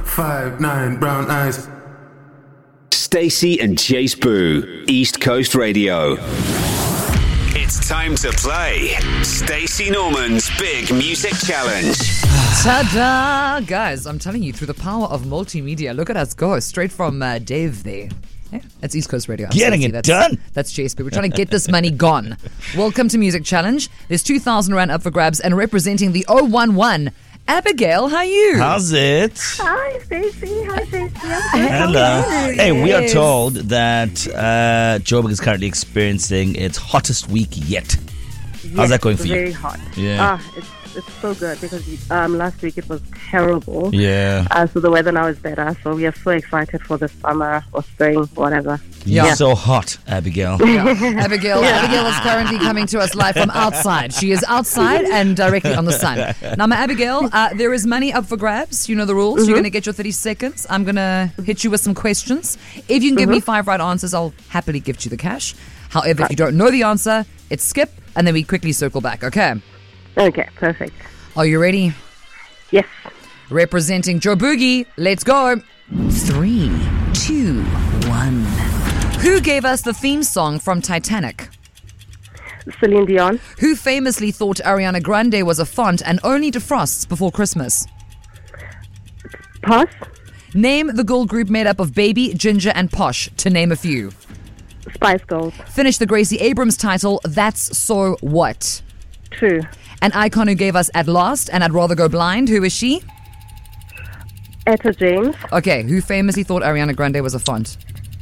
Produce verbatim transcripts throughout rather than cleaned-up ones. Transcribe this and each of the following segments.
five, nine, brown eyes. Stacey and Jace Boo, East Coast Radio. It's time to play Stacey Norman's Big Music Challenge. Ta-da! Guys, I'm telling you, through the power of multimedia, look at us go. Straight from uh, Dave there. Yeah, that's East Coast Radio. I'm Getting Stacey. it that's, done. That's Jace, but we're trying to get this money gone. Welcome to Music Challenge. There's two thousand rand up for grabs, and representing the oh one one, Abigail, how are you? How's it? Hi, Stacey. Hi, Stacey. Hello. Hey, we are told that uh, Joburg is currently experiencing its hottest week yet. How's that going for you? Very hot. Yeah. Ah, it's it's so good because um, last week it was terrible. Yeah. Uh, so the weather now is better. So we are so excited for the summer or spring, whatever. You're Yeah. so hot, Abigail. Yeah. Abigail, Abigail is currently coming to us live from outside. She is outside and directly on the sun. Now, my Abigail, uh, there is money up for grabs. You know the rules. You're going to get your thirty seconds. I'm going to hit you with some questions. If you can give me five right answers, I'll happily gift you the cash. However, if you don't know the answer, it's skip, and then we quickly circle back, okay? Okay, perfect. Are you ready? Yes. Representing Joe Boogie, let's go. Three, two, one. Who gave us the theme song from Titanic? Celine Dion. Who famously thought Ariana Grande was a font and only defrosts before Christmas? Pass. Name the girl group made up of Baby, Ginger, and Posh, to name a few. Spice Girls. Finish the Gracie Abrams title, That's So What? True. An icon who gave us At Last and I'd Rather Go Blind, who is she? Etta James. Okay, who famously thought Ariana Grande was a font?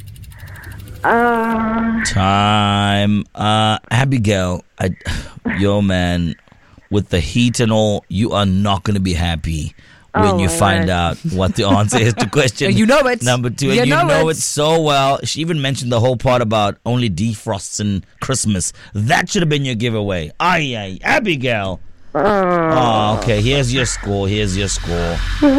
Uh, Time. Uh, Abigail, I, yo, man, with the heat and all, you are not going to be happy when Oh, you my find word. out what the answer is to question You know it. number two. You and you know know, it. it so well. She even mentioned the whole part about only defrosts in Christmas. That should have been your giveaway. Aye, aye, Abigail. uh, Oh, okay. Here's your score. Here's your score.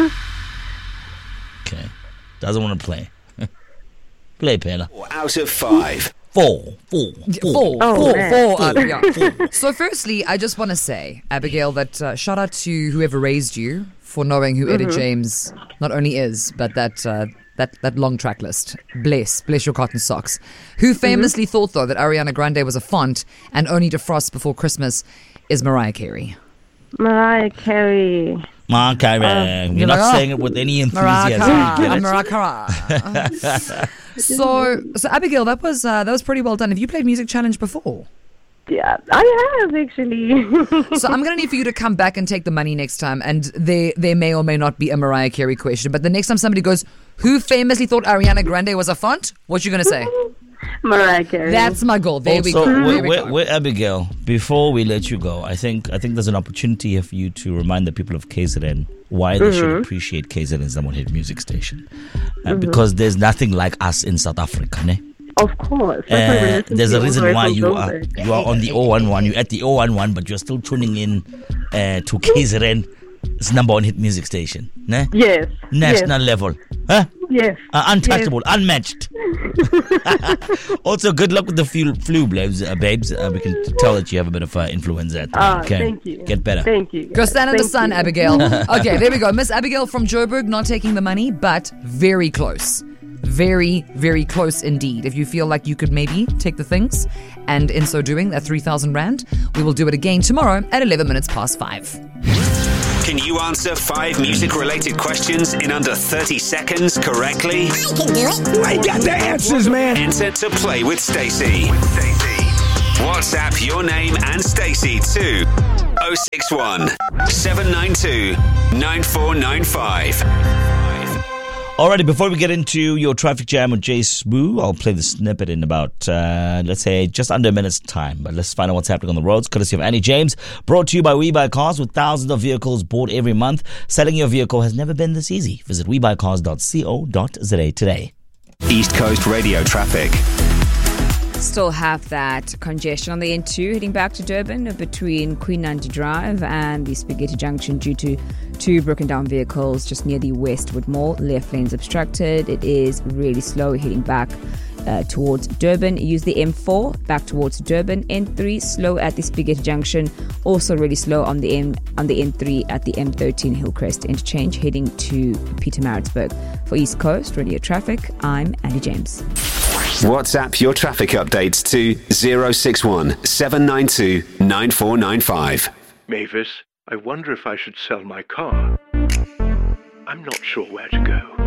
Okay. Doesn't want to play. Play, Pella. Out of five. Four. Four. Four. Four, Oh, four, man. four, uh, yeah. So firstly, I just want to say, Abigail, that uh, shout out to whoever raised you for knowing who Etta James not only is, but that uh, that that long track list. Bless, bless your cotton socks. Who famously thought, though, that Ariana Grande was a font and only defrosts before Christmas is Mariah Carey. Mariah Carey. Ma, Carey. You're you're not like, oh, saying it with any Mariah enthusiasm. Carey. Get I'm it? Mariah Carey. So, so Abigail, that was uh, that was pretty well done. Have you played Music Challenge before? Yeah, I have actually. So I'm going to need for you to come back and take the money next time. And there, there may or may not be a Mariah Carey question. But the next time somebody goes, who famously thought Ariana Grande was a font? What you going to say? Mariah Carey. That's my goal. There we Also, go. There we're, we we're, go. we're Abigail. Before we let you go, I think I think there's an opportunity here for you to remind the people of K Z N why they should appreciate K Z N's number one hit music station, uh, because there's nothing like us in South Africa, ne? Of course. That's why we Uh, listen there's to a all reason the why way from you are Joburg. you are on the oh one one. You're at the oh one one, but you're still tuning in uh, to K Z N. It's number one hit music station, ne? Yes. National level, huh? Yes. Uh, untouchable, unmatched. Also, good luck with the flu, flu babes. Uh, babes. Uh, we can tell that you have a bit of uh, influenza at the Ah, moment. Okay, thank you. get better. Thank you. Go stand in the Thank sun, you. Abigail. Okay, there we go. Miss Abigail from Joburg, not taking the money, but very close. Very, very close indeed. If you feel like you could maybe take the things, and in so doing, that three thousand rand, we will do it again tomorrow at eleven minutes past five. Can you answer five music-related questions in under thirty seconds correctly? I can do it. I got the answers, man. Enter to play with Stacey. WhatsApp your name and Stacey to oh six one, seven nine two, nine four nine five. Alrighty, before we get into your traffic jam with Jace Boo, I'll play the snippet in about, uh, let's say, just under a minute's time. But let's find out what's happening on the roads, courtesy of Annie James. Brought to you by We Buy Cars, with thousands of vehicles bought every month. Selling your vehicle has never been this easy. Visit we buy cars dot co dot za today. East Coast Radio traffic. Still have that congestion on the N two heading back to Durban between Queen Nandi Drive and the Spaghetti Junction due to two broken down vehicles just near the Westwood Mall. Left lanes obstructed. It is really slow heading back uh, towards Durban. Use the M four back towards Durban. N three slow at the Spaghetti Junction. Also really slow on the M on the N three at the M thirteen Hillcrest interchange heading to Pietermaritzburg. For East Coast Radio Traffic, I'm Andy James. WhatsApp your traffic updates to zero six one seven nine two nine four nine five. Mavis, I wonder if I should sell my car. I'm not sure where to go.